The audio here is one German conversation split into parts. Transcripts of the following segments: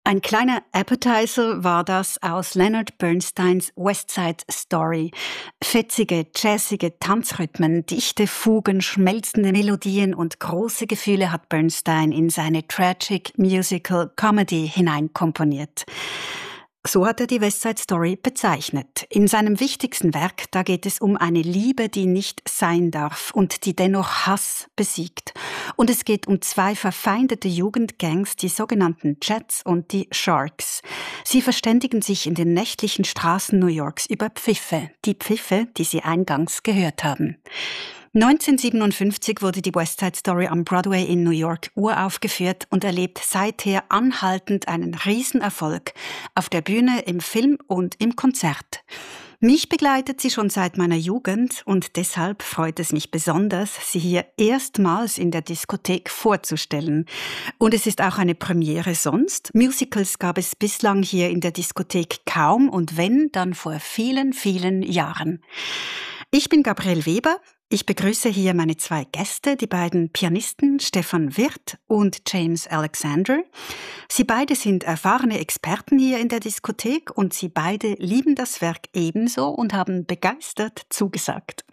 Ein kleiner Appetizer war das aus Leonard Bernsteins West Side Story. Fetzige, jazzige Tanzrhythmen, dichte Fugen, schmelzende Melodien und große Gefühle hat Bernstein in seine Tragic Musical Comedy hineinkomponiert. So hat er die West Side Story bezeichnet. In seinem wichtigsten Werk, da geht es um eine Liebe, die nicht sein darf und die dennoch Hass besiegt. Und es geht um zwei verfeindete Jugendgangs, die sogenannten Jets und die Sharks. Sie verständigen sich in den nächtlichen Straßen New Yorks über Pfiffe, die Pfiffe, die Sie eingangs gehört haben. 1957 wurde die West Side Story am Broadway in New York uraufgeführt und erlebt seither anhaltend einen Riesenerfolg auf der Bühne, im Film und im Konzert. Mich begleitet sie schon seit meiner Jugend und deshalb freut es mich besonders, sie hier erstmals in der Diskothek vorzustellen. Und es ist auch eine Premiere sonst. Musicals gab es bislang hier in der Diskothek kaum und wenn, dann vor vielen, vielen Jahren. Ich bin Gabriele Weber. Ich begrüße hier meine zwei Gäste, die beiden Pianisten Stefan Wirth und James Alexander. Sie beide sind erfahrene Experten hier in der Diskothek und sie beide lieben das Werk ebenso und haben begeistert zugesagt.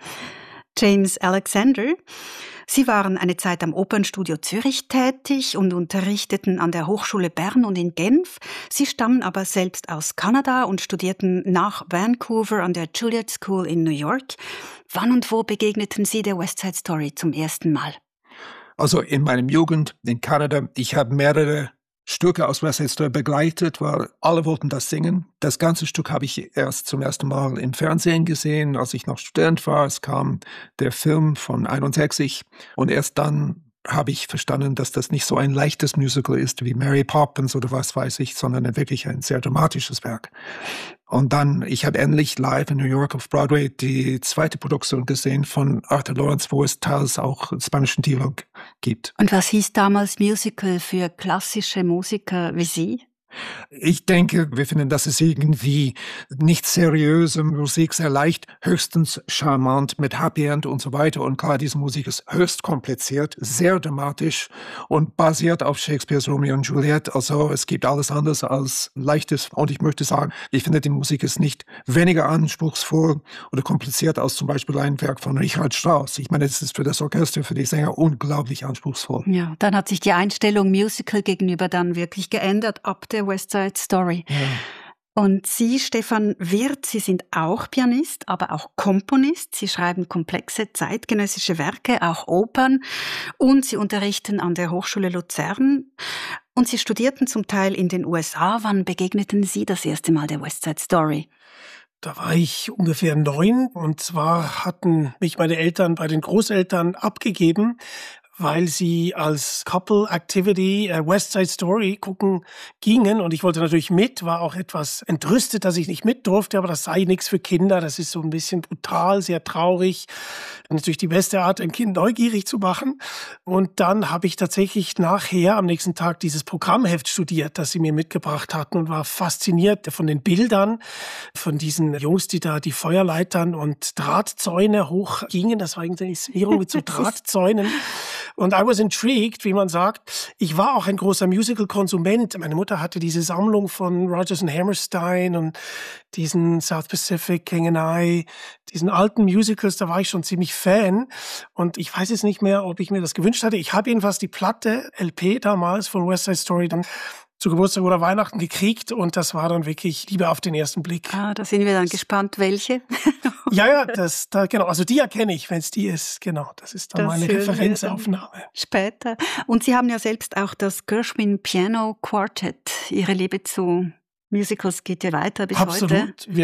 James Alexander, Sie waren eine Zeit am Opernstudio Zürich tätig und unterrichteten an der Hochschule Bern und in Genf. Sie stammen aber selbst aus Kanada und studierten nach Vancouver an der Juilliard School in New York. Wann und wo begegneten Sie der West Side Story zum ersten Mal? Also in meinem Jugend in Kanada, ich habe mehrere Stücke aus West Side Story begleitet, weil alle wollten das singen. Das ganze Stück habe ich erst zum ersten Mal im Fernsehen gesehen, als ich noch Student war. Es kam der Film von 61 und erst dann habe ich verstanden, dass das nicht so ein leichtes Musical ist wie Mary Poppins oder was weiß ich, sondern wirklich ein sehr dramatisches Werk. Und dann, ich habe endlich live in New York auf Broadway die zweite Produktion gesehen von Arthur Lawrence, wo es teils auch spanischen Dialog gibt. Und was hieß damals Musical für klassische Musiker wie Sie? Ich denke, wir finden, das ist irgendwie nicht seriöse Musik, sehr leicht, höchstens charmant mit Happy End und so weiter. Und klar, diese Musik ist höchst kompliziert, sehr dramatisch und basiert auf Shakespeares Romeo und Juliet. Also es gibt alles anderes als Leichtes. Und ich möchte sagen, ich finde, die Musik ist nicht weniger anspruchsvoll oder kompliziert als zum Beispiel ein Werk von Richard Strauss. Ich meine, es ist für das Orchester, für die Sänger unglaublich anspruchsvoll. Ja, dann hat sich die Einstellung Musical gegenüber dann wirklich geändert ab der West Side Story. Ja. Und Sie, Stefan Wirth, Sie sind auch Pianist, aber auch Komponist. Sie schreiben komplexe zeitgenössische Werke, auch Opern. Und Sie unterrichten an der Hochschule Luzern. Und Sie studierten zum Teil in den USA. Wann begegneten Sie das erste Mal der West Side Story? Da war ich ungefähr 9 und zwar hatten mich meine Eltern bei den Großeltern abgegeben, weil sie als Couple Activity West Side Story gucken gingen und ich wollte natürlich mit, war auch etwas entrüstet, dass ich nicht mit durfte, aber das sei nichts für Kinder, das ist so ein bisschen brutal, sehr traurig. Natürlich die beste Art, ein Kind neugierig zu machen. Und dann habe ich tatsächlich nachher am nächsten Tag dieses Programmheft studiert, das sie mir mitgebracht hatten und war fasziniert von den Bildern, von diesen Jungs, die da die Feuerleitern und Drahtzäune hochgingen. Das war irgendwie eine Inszenierung mit so Drahtzäunen. Und I was intrigued, wie man sagt. Ich war auch ein großer Musical-Konsument. Meine Mutter hatte diese Sammlung von Rodgers und Hammerstein und diesen South Pacific, King and I, diesen alten Musicals, da war ich schon ziemlich Fan. Und ich weiß jetzt nicht mehr, ob ich mir das gewünscht hatte. Ich habe jedenfalls die Platte, LP damals von West Side Story dann zu Geburtstag oder Weihnachten gekriegt und das war dann wirklich Liebe auf den ersten Blick. Ah, da sind wir dann gespannt, welche. Ja, genau. Also die erkenne ich, wenn es die ist. Genau, das ist dann meine Referenzaufnahme. Später. Und Sie haben ja selbst auch das Gershwin Piano Quartet. Ihre Liebe zu Musicals geht ja weiter bis heute. Absolut. Wir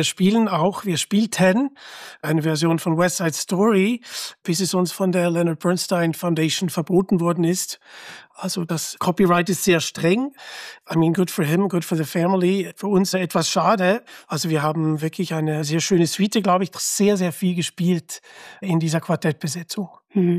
spielten eine Version von West Side Story, bis es uns von der Leonard Bernstein Foundation verboten worden ist. Also das Copyright ist sehr streng. I mean, good for him, good for the family. Für uns etwas schade. Also wir haben wirklich eine sehr schöne Suite, glaube ich, sehr, sehr viel gespielt in dieser Quartettbesetzung.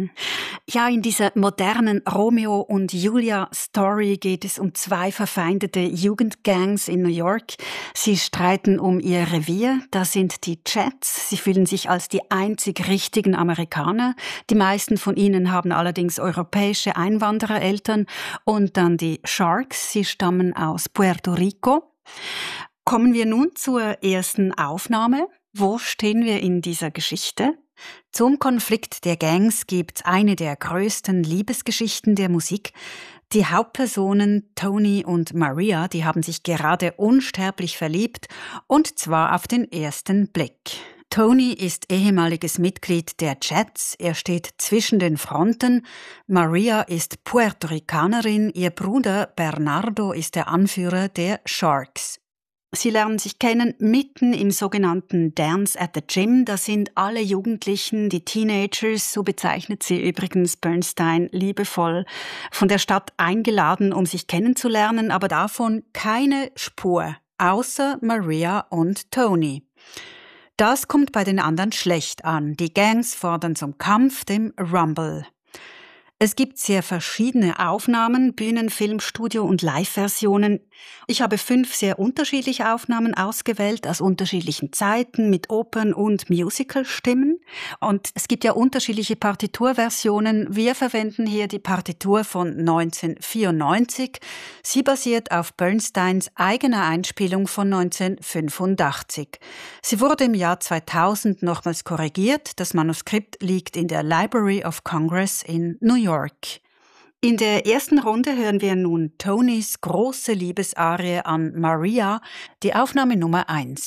Ja, in dieser modernen Romeo und Julia Story geht es um zwei verfeindete Jugendgangs in New York. Sie streiten um ihr Revier. Da sind die Jets. Sie fühlen sich als die einzig richtigen Amerikaner. Die meisten von ihnen haben allerdings europäische Einwanderereltern Eltern. Und dann die Sharks, sie stammen aus Puerto Rico. Kommen wir nun zur ersten Aufnahme. Wo stehen wir in dieser Geschichte? Zum Konflikt der Gangs gibt's eine der größten Liebesgeschichten der Musik. Die Hauptpersonen Tony und Maria, die haben sich gerade unsterblich verliebt, und zwar auf den ersten Blick. Tony ist ehemaliges Mitglied der Jets, er steht zwischen den Fronten. Maria ist Puerto-Ricanerin, ihr Bruder Bernardo ist der Anführer der Sharks. Sie lernen sich kennen mitten im sogenannten Dance at the Gym. Da sind alle Jugendlichen, die Teenagers, so bezeichnet sie übrigens Bernstein liebevoll, von der Stadt eingeladen, um sich kennenzulernen, aber davon keine Spur, außer Maria und Tony. Das kommt bei den anderen schlecht an. Die Gangs fordern zum Kampf, dem Rumble. Es gibt sehr verschiedene Aufnahmen, Bühnen-, Filmstudio- und Live-Versionen. Ich habe 5 sehr unterschiedliche Aufnahmen ausgewählt, aus unterschiedlichen Zeiten, mit Opern- und Musical-Stimmen. Und es gibt ja unterschiedliche Partiturversionen. Wir verwenden hier die Partitur von 1994. Sie basiert auf Bernsteins eigener Einspielung von 1985. Sie wurde im Jahr 2000 nochmals korrigiert. Das Manuskript liegt in der Library of Congress in New York. In der ersten Runde hören wir nun Tonys große Liebesarie an Maria, die Aufnahme Nummer 1.